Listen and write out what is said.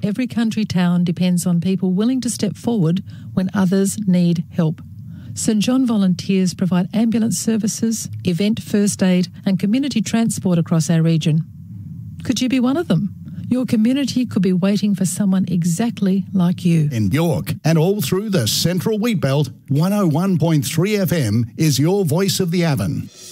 Every country town depends on people willing to step forward when others need help. St John volunteers provide ambulance services, event first aid and community transport across our region. Could you be one of them? Your community could be waiting for someone exactly like you. In York and all through the Central Wheatbelt, 101.3 FM is your voice of the Avon.